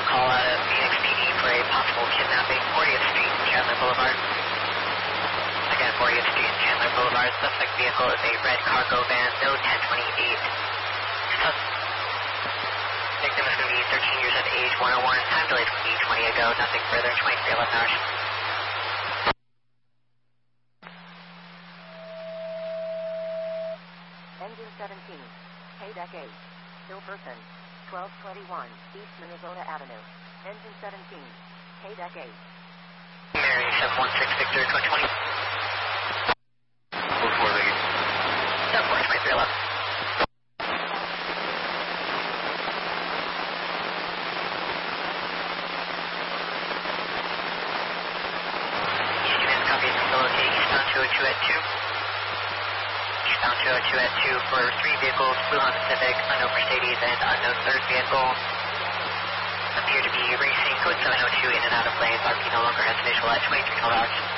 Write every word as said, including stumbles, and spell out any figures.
call out of Phoenix P D for a possible kidnapping, fortieth Street, Chandler Boulevard. Again, fortieth Street, Chandler Boulevard. Suspect vehicle is a red cargo van, no ten twenty-eight. Victim is going to be thirteen years of age, one oh one. Time delayed from E twenty ago. Nothing further. twenty-three eleven hours. Engine seventeen, K-Deck eight, still person, twelve twenty-one, East Minnesota Avenue. Engine seventeen, K-Deck eight. Mary, seven one six Victor, twenty twenty. four four Vegas. seven four, twenty-three eleven. East Command, copy, facility, eastbound two oh two at two. Eastbound two oh two at two for three vehicles, Blue Honda Civic, unknown Mercedes, and unknown third vehicle. Appear to be racing, code seven oh two in and out of lanes. R P no longer has visual at twenty-three twelve hours.